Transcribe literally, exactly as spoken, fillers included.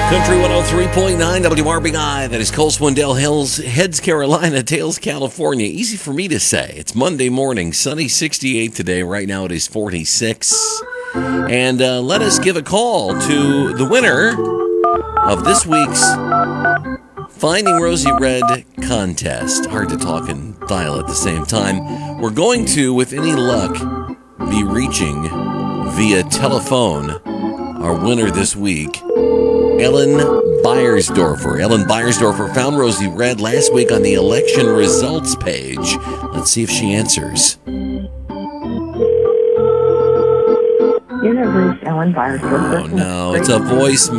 Country one oh three point nine W R B I. That is Cole Swindell Hills, Heads, Carolina, Tails, California. Easy for me to say. It's Monday morning, sunny sixty-eight today. Right now it is forty-six. And uh, let us give a call to the winner of this week's Finding Rosie Red contest. Hard to talk and dial at the same time. We're going to, with any luck, be reaching via telephone our winner this week, Ellen Beiersdorfer. Ellen Beiersdorfer found Rosie Red last week on the election results page. Let's see if she answers. You have reached Ellen Beiersdorfer. Oh, no. It's a voicemail.